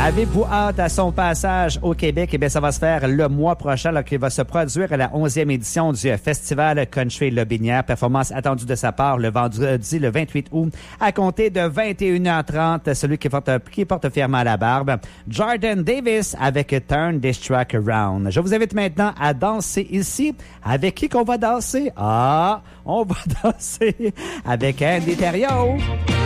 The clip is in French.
Avez-vous hâte à son passage au Québec? Eh bien, ça va se faire le mois prochain, là, qu'il va se produire à la 11e édition du Festival Country Lobinière. Performance attendue de sa part le vendredi, le 28 août, à compter de 21h30. Celui qui porte fièrement la barbe, Jordan Davis avec Turn This Track Around. Je vous invite maintenant à danser ici. Avec qui qu'on va danser? Ah, on va danser avec Andy Thériault.